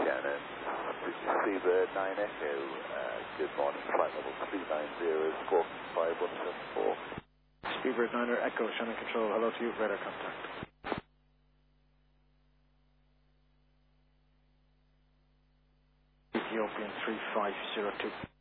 Shannon. This is Seabird 9 Echo. Good morning. Flight level 390 is 45174. Seabird 9 Echo, Shannon Control. Hello to you. Radar contact. Ethiopian 3502.